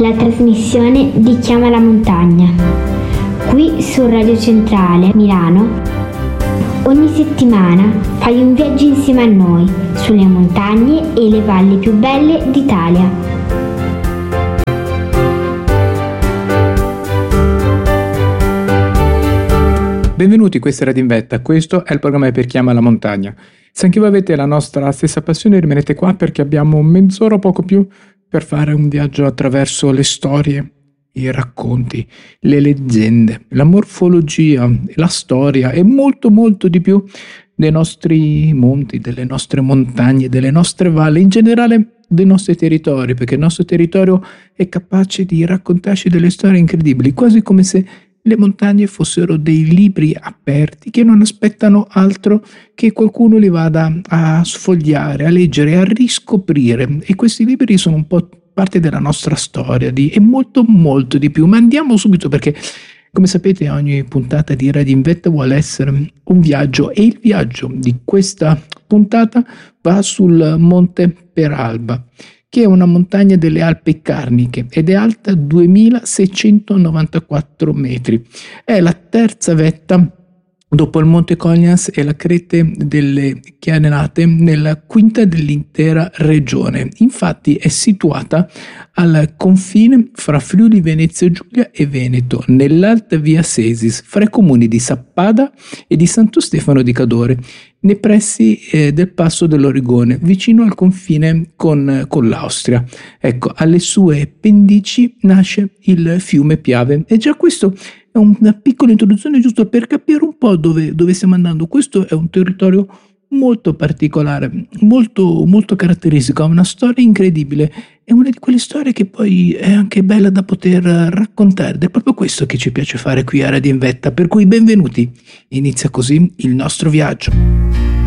la trasmissione di Chiama la montagna. Qui su Radio Centrale Milano, ogni settimana fai un viaggio insieme a noi sulle montagne e le valli più belle d'Italia. Benvenuti, questa è Radio Invetta, questo è il programma per Chiama la montagna. Se anche voi avete la nostra stessa passione, rimanete qua perché abbiamo mezz'ora o poco più per fare un viaggio attraverso le storie, i racconti, le leggende, la morfologia, la storia e molto di più dei nostri monti, delle nostre montagne, delle nostre valli, in generale dei nostri territori, perché il nostro territorio è capace di raccontarci delle storie incredibili, quasi come se le montagne fossero dei libri aperti che non aspettano altro che qualcuno li vada a sfogliare, a leggere, a riscoprire. E questi libri sono un po' parte della nostra storia e molto di più. Ma andiamo subito perché, come sapete, ogni puntata di Radio Invetta vuole essere un viaggio e il viaggio di questa puntata va sul Monte Peralba, che è una montagna delle Alpi Carniche ed è alta 2694 metri. È la terza vetta dopo il Monte Cognas e la Crete delle Chianate nella quinta dell'intera regione. Infatti è situata al confine fra Friuli Venezia Giulia e Veneto, nell'Alta Via Sesis, fra i comuni di Sappada e di Santo Stefano di Cadore, nei pressi del Passo dell'Origone, vicino al confine con l'Austria. Ecco, alle sue pendici nasce il fiume Piave e già questo è una piccola introduzione giusto per capire un po' dove stiamo andando. Questo è un territorio molto particolare, molto caratteristico, ha una storia incredibile, è una di quelle storie che poi è anche bella da poter raccontare ed è proprio questo che ci piace fare qui a Radio Invetta, per cui benvenuti, inizia così il nostro viaggio.